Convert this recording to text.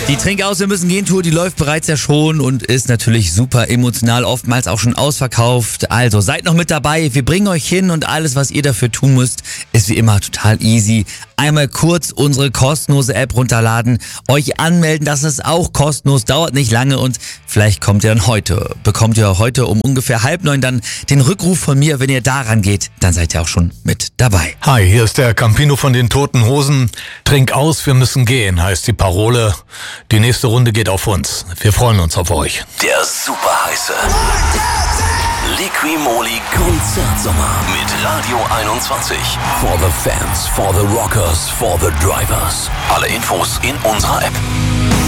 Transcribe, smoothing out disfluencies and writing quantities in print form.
Die Trinkaus, wir müssen gehen Tour, die läuft bereits ja schon und ist natürlich super emotional, oftmals auch schon ausverkauft. Also seid noch mit dabei, wir bringen euch hin und alles, was ihr dafür tun müsst, ist wie immer total easy. Einmal kurz unsere kostenlose App runterladen, euch anmelden, das ist auch kostenlos, dauert nicht lange und vielleicht bekommt ihr heute um ungefähr 8:30 dann den Rückruf von mir, wenn ihr daran geht, dann seid ihr auch schon mit dabei. Hi, hier ist der Campino von den Toten Hosen. Trink aus, wir müssen gehen, heißt die Parole. Die nächste Runde geht auf uns. Wir freuen uns auf euch. Der super heiße Liqui-Moly Konzertsommer mit Radio 21. For the fans, for the rockers, for the drivers. Alle Infos in unserer App.